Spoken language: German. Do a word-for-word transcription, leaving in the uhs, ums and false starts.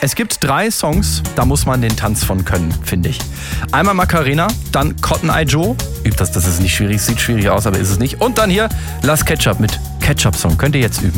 Es gibt drei Songs, da muss man den Tanz von können, finde ich. Einmal Macarena, dann Cotton Eye Joe. Übt das, das ist nicht schwierig, sieht schwierig aus, aber ist es nicht. Und dann hier Las Ketchup mit Ketchup Song. Könnt ihr jetzt üben.